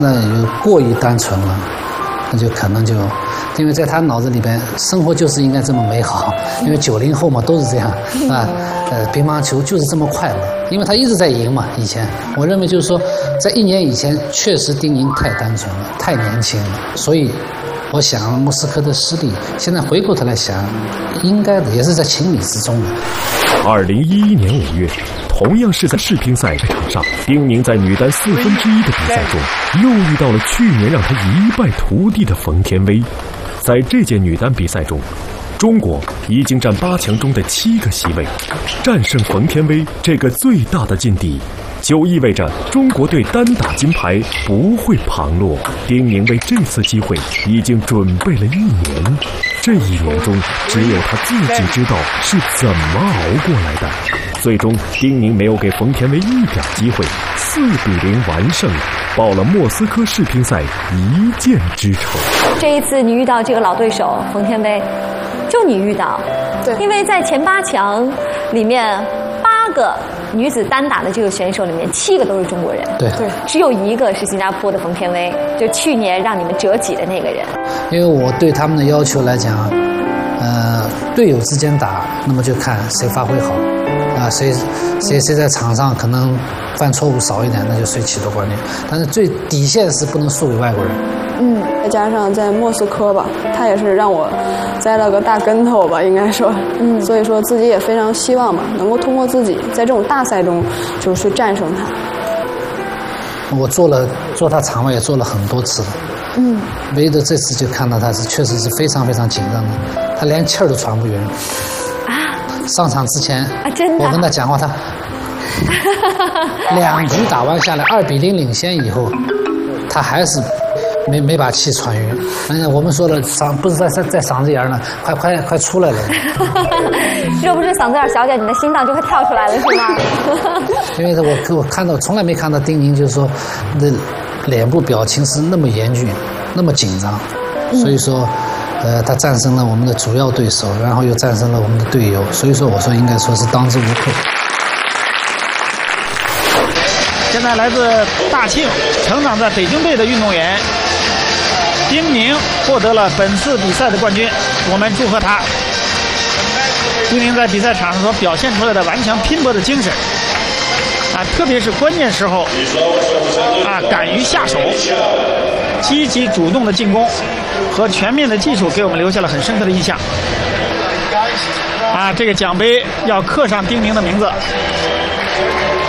那有过于单纯了，那就可能就，因为在他脑子里边，生活就是应该这么美好。因为90后嘛都是这样啊，乒乓球就是这么快乐，因为他一直在赢嘛。以前我认为就是说，在1年以前，确实丁宁太单纯了，太年轻了，所以我想莫斯科的失利，现在回过头来想，应该的也是在情理之中的。 2011年5月。同样是在世乒赛场上，丁宁在女单1/4的比赛中，又遇到了去年让她一败涂地的冯天薇。在这届女单比赛中，中国已经占8强中的7个席位，战胜冯天薇这个最大的劲敌，就意味着中国队单打金牌不会旁落。丁宁为这次机会已经准备了1年，这1年中，只有她自己知道是怎么熬过来的。最终，丁宁没有给冯天薇一点机会，4比0完胜，报了莫斯科世乒赛1箭之仇。 这一次你遇到这个老对手冯天薇，就你遇到， 对， 因为在前8强里面8个女子单打的这个选手里面7个都是中国人， 对， 只有1个是新加坡的冯天薇，就去年让你们折戟的那个人。 因为我对他们的要求来讲，队友之间打，那么就看谁发挥好。谁在场上可能犯错误少一点，那就谁起到关键。但是最底线是不能输给外国人。 再加上在莫斯科吧，他也是让我栽了个大跟头吧，应该说。所以说自己也非常希望吧，能够通过自己在这种大赛中就去战胜他。 我做他场外也做了很多次了。唯独这次就看到他是确实是非常非常紧张的，他连气儿都喘不匀。上场之前， 真的， 我跟他讲话，他2局打完下来2比0领先以后，他还是没把气喘匀。我们说了，不是在嗓子眼呢，快出来了。 若不是嗓子眼小点，你的心脏就会跳出来了，是吗？ 因为我看到从来没看到丁宁就是说的脸部表情是那么严峻，那么紧张，所以说。他战胜了我们的主要对手，然后又战胜了我们的队友，所以说我说应该说是当之无愧。 现在来自大庆成长在北京队的运动员丁宁获得了本次比赛的冠军，我们祝贺他。丁宁在比赛场上所表现出来的顽强拼搏的精神特别是关键时候敢于下手，积极主动的进攻和全面的技术给我们留下了很深刻的印象。这个奖杯要刻上丁宁的名字。